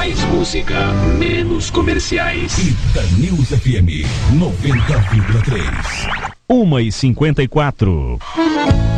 Mais música, menos comerciais. News FM 90,3. 1h54.